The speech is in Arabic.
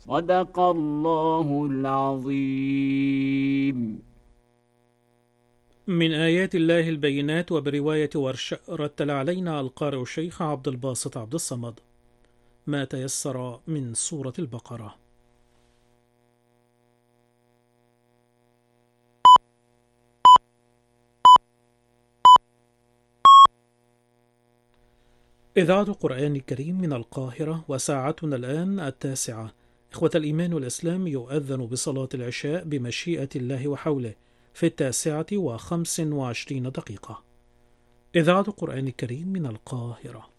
صدق الله العظيم. من آيات الله البينات. وبرواية ورش رتل علينا القارئ الشيخ عبد الباسط عبد الصمد ما تيسر من سورة البقرة. إذاعة القرآن الكريم من القاهرة، وساعتنا الآن 9. إخوة الإيمان والإسلام، يؤذن بصلاة العشاء بمشيئة الله وحوله في 9:25. إذاعة القرآن الكريم من القاهرة.